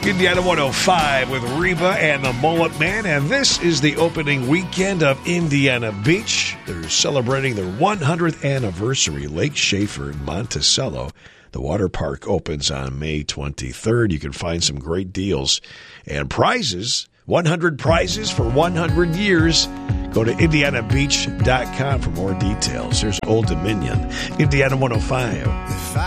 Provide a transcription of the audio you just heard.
Indiana 105 with Reba and the Mullet Man, and this is the opening weekend of Indiana Beach. They're celebrating their 100th anniversary. Lake Schaefer in Monticello. The water park opens on May 23rd. You can find some great deals and prizes, 100 prizes for 100 years. Go to indianabeach.com for more details. Here's Old Dominion, Indiana 105.